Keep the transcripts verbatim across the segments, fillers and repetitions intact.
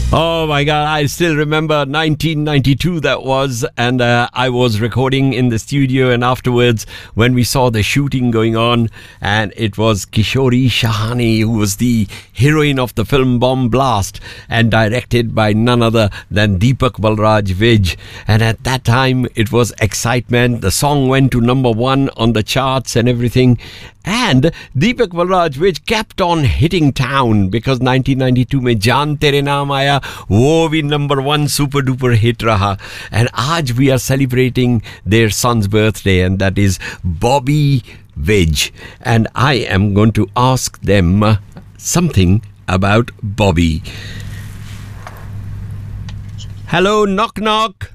Oh my God, I still remember nineteen ninety-two that was, and uh, I was recording in the studio, and afterwards when we saw the shooting going on, and it was Kishori Shahani who was the heroine of the film Bomb Blast, and directed by none other than Deepak Balraj Vij. And at that time it was excitement. The song went to number one on the charts and everything. And Deepak Balraj Vij kept on hitting town because nineteen ninety-two में जान तेरे नाम आया, वो भी number one super duper hit रहा. And आज we are celebrating their son's birthday, and that is Bobby Vij. And I am going to ask them something about Bobby. Hello, knock knock.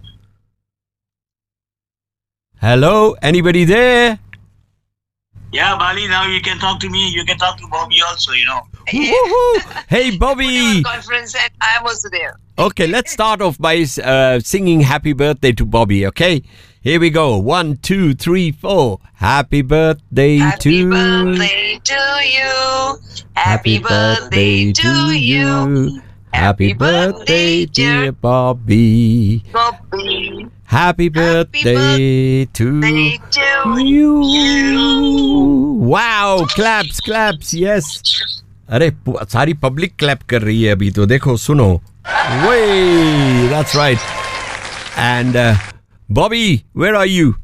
Hello, anybody there? Yeah, Bali, now you can talk to me. You can talk to Bobby also, you know. Hey, Bobby. Conference, and I'm also there. Okay, let's start off by uh, singing happy birthday to Bobby, okay? Here we go. One, two, three, four. Happy birthday Happy to birthday to you. Happy birthday to you. Happy birthday, dear Bobby. Bobby. Happy birthday to Birthday to you. you. Wow, claps, claps, yes. अरे पु- सारी public clap कर रही है अभी तो देखो सुनो. Way, that's right. And uh, Bobby, where are you?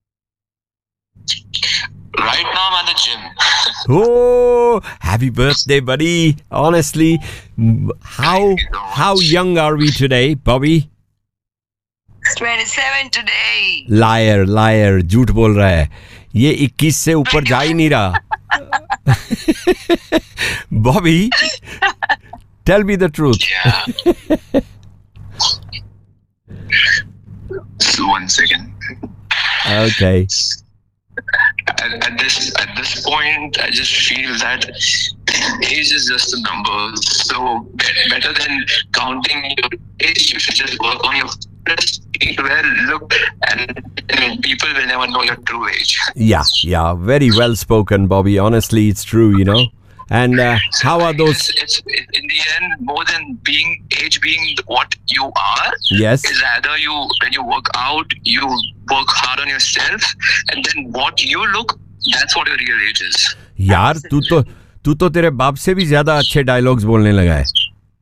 Right now I'm at the gym. Oh, happy birthday, buddy. Honestly, m- how how young are we today, Bobby? twenty-seven today. Liar, liar, झूठ बोल रहा है. ये इक्कीस से ऊपर जा ही नहीं रहा. Bobby, tell me the truth. Yeah. So one second. Okay. At, at this at this point, I just feel that age is just a number. So be- better than counting your age, you should just work on your fitness, eat well, look, and, and people will never know your true age. Yeah, yeah, very well spoken, Bobby. Honestly, it's true, you know. And uh, So how are those? It's, it's in the end more than being age being what you are. Yes. Is rather you when you work out, you work hard on yourself, and then what you look, that's what your real age is. यार तू तो तू तो तेरे बाप से भी ज्यादा अच्छे डायलॉग्स बोलने लगा है.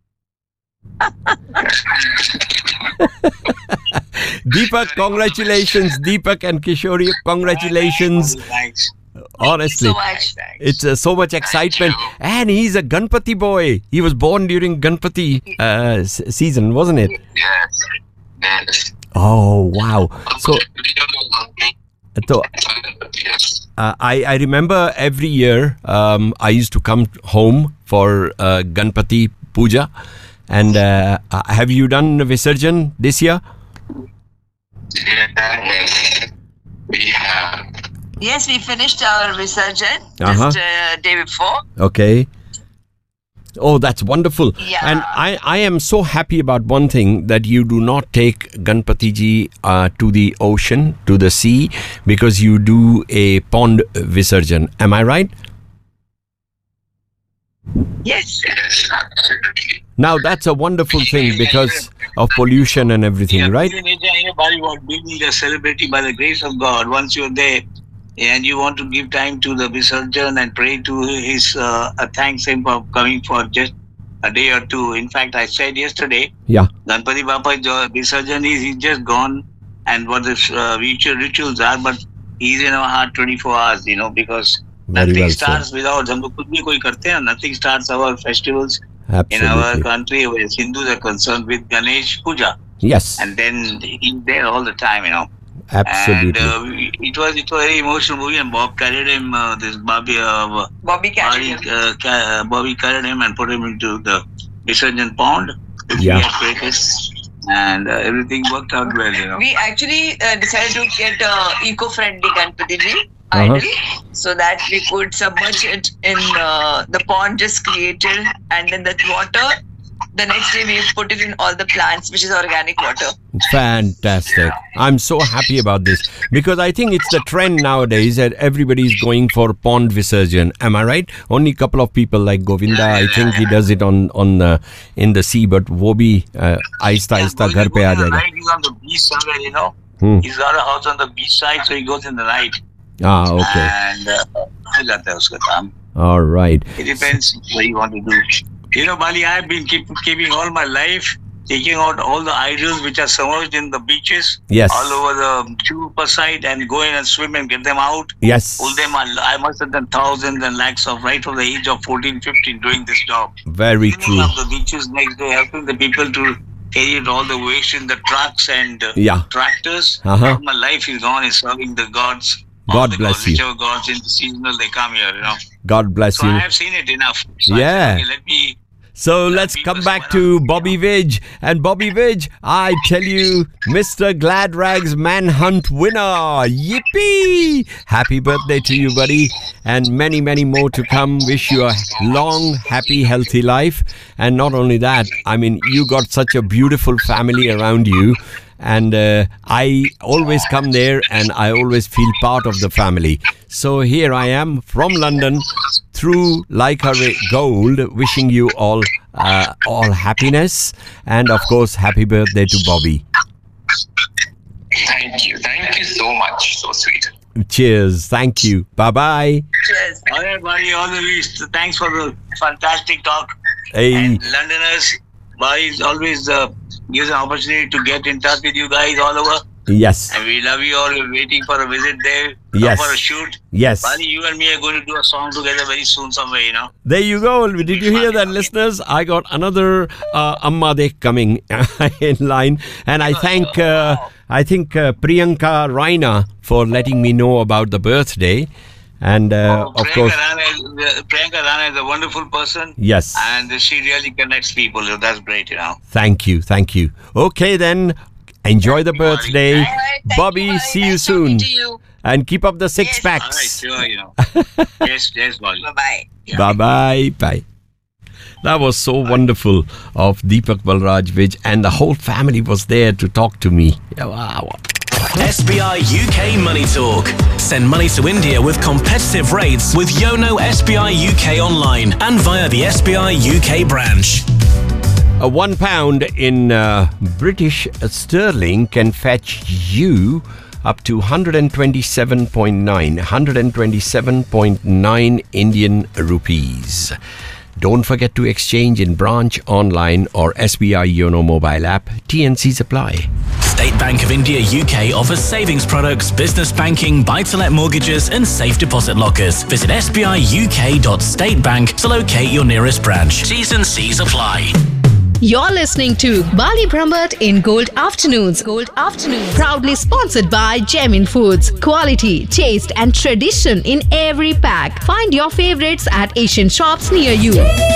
Deepak, congratulations. Deepak and Kishori, congratulations. Thanks. Honestly, So much. it's uh, so much excitement. And he's a Ganpati boy. He was born during Ganpati uh, s- season, wasn't it? Yes. Yes. Oh, wow. So, so Yes. uh, I, I remember every year um, I used to come home for uh, Ganpati Puja. And uh, uh, have you done Visarjan this year? Yes. We have. Yes, we finished our Visarjan Uh-huh. just uh, day before. Okay. Oh, that's wonderful. Yeah. And I, I am so happy about one thing, that you do not take Ganpati ji uh, to the ocean, to the sea, because you do a pond Visarjan. Am I right? Yes. Yes. Absolutely. Now, that's a wonderful thing because of pollution and everything, right? Anybody want being a celebrity by the grace of God, once you're there and you want to give time to the Visarjan and pray to his, uh, uh, thanks him for coming for just a day or two. In fact, I said yesterday, Yeah. Ganpati Bappa Visarjan is he's just gone, and what the uh, ritual, rituals are, but he's in our heart twenty-four hours, you know, because Very nothing well starts said. without, हम लोग खुद भी कोई करते हैं, nothing starts our festivals in our Absolutely. country where Hindus are concerned with Ganesh Puja, Yes. and then he's there all the time, you know. Absolutely. And uh, we- it was it was a very emotional movie, and Bob carried him. Uh, this Bobby, uh, Bobby Bobby, Carrier. uh, ca- uh, Bobby carried him and put him into the Visarjan pond. Yeah. He had practice, and uh, everything worked out well, you know. We actually uh, decided to get uh, eco-friendly Ganpati ji Uh-huh. idol, so that we could submerge it in uh, the pond just created, and then that water the next day we put it in all the plants, which is organic water. Fantastic. I'm so happy about this because I think it's the trend nowadays that everybody's going for pond Visarjan. Am I right? Only a couple of people like Govinda, I think he does it on on uh, in the sea, but wo bhi uh, aista aista ghar pe aa jayega. He's on the beach somewhere, you know. Hmm. He's got a house on the beach side, so he goes in the night. Ah, okay. And uh, हो जाता है उसका काम. All right. It depends what you want to do. You know, Bali, I've been keep, keeping all my life, taking out all the idols which are submerged in the beaches, Yes. all over the Chupa side, and go in and swim and get them out. Yes. Pull them. I must have done thousands and lakhs of right from the age of fourteen, fifteen doing this job. Very Cleaning true. up the beaches next day, helping the people to carry all the waste in the trucks and uh, Yeah. tractors. Uh-huh. All my life is gone is serving the gods. All God the bless gods, you. Whichever gods in the seasonal they come here, you know. God bless So you. I have seen it enough. So Yeah. I said, okay, let me. So let's people come back smile. to Bobby Vidge. And Bobby Vidge, I tell you, Mister Glad Rags Manhunt winner. Yippee! Happy birthday to you, buddy. And many, many more to come. Wish you a long, happy, healthy life. And not only that, I mean, you got such a beautiful family around you. And uh, I always come there and I always feel part of the family. So here I am from London through Leica Ray Gold, wishing you all uh, all happiness and of course happy birthday to Bobby. Thank you. Thank you so much. So sweet. Cheers. Thank you. Bye bye. Cheers. All right, buddy. All the best. Thanks for the fantastic talk. Hey. And Londoners, buddy, always uh, gives an opportunity to get in touch with you guys all over. Yes. And we love you all. We're waiting for a visit there. Yes. For a shoot. Yes. Buddy, you and me are going to do a song together very soon somewhere, you know. There you go. Did you hear that, listeners? I got another uh, Amma Dekh coming in line, and I thank uh, I think uh, Priyanka Raina for letting me know about the birthday, and uh, Oh, of Priyanka course, Rana is, uh, Priyanka Rana is a wonderful person. yes. And she really connects people. So that's great, you know. Thank you, thank you. Okay, then enjoy the Thank you, buddy. birthday, All right, thank Bobby. you, see Nice you talking soon, to you. and keep up the six Yes. All right, packs. sure, you know. yes, yes, buddy. Bye-bye. Bye bye. Bye. That was so wonderful of Deepak Balraj Vidge, and the whole family was there to talk to me. Yeah, wow. S B I U K Money Talk. Send money to India with competitive rates with Yono S B I U K online and via the S B I U K branch. A one pound in uh, British sterling can fetch you up to one hundred twenty-seven point nine, one hundred twenty-seven point nine Indian rupees. Don't forget to exchange in branch, online or S B I Yono mobile app. T N Cs apply. State Bank of India U K offers savings products, business banking, buy-to-let mortgages and safe deposit lockers. Visit s b i u k dot state bank to locate your nearest branch. T's and C's apply. You're listening to Bali Brahmbhatt in Gold Afternoons. Gold Afternoons. Proudly sponsored by Gemin Foods. Quality, taste and tradition in every pack. Find your favorites at Asian shops near you.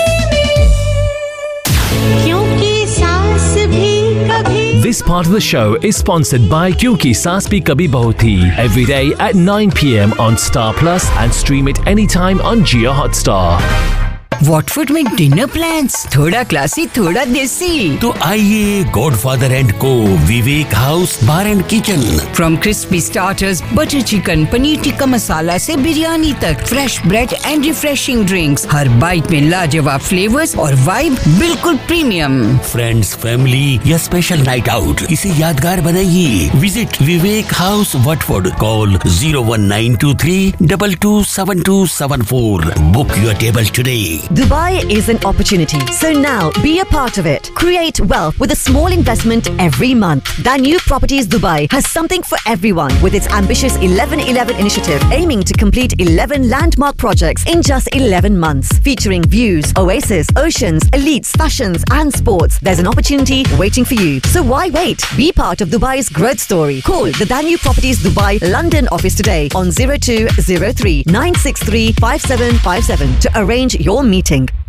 This part of the show is sponsored by Kyunki Saas Bhi Kabhi Bahu Thi. Every day at nine p.m. on Star Plus and stream it anytime on Jio Hotstar. Watford में dinner plans थोड़ा classy थोड़ा देसी तो आइए godfather and को विवेक house bar and kitchen from crispy starters butter chicken paneer tikka masala से बिरयानी तक fresh bread and refreshing drinks her bite में लाजवाब फ्लेवर्स और वाइब बिल्कुल प्रीमियम फ्रेंड्स फैमिली या स्पेशल नाइट आउट इसे यादगार बनाइए visit Vivek house Watford call zero one nine to three double two seven to seven four book your table today Dubai is an opportunity, so now be a part of it. Create wealth with a small investment every month. Danube Properties Dubai has something for everyone with its ambitious eleven eleven initiative aiming to complete eleven landmark projects in just eleven months. Featuring views, oasis, oceans, elites, fashions and sports. There's an opportunity waiting for you. So why wait? Be part of Dubai's growth story. Call the Danube Properties Dubai London office today on zero two zero three nine six three five seven five seven to arrange your meeting.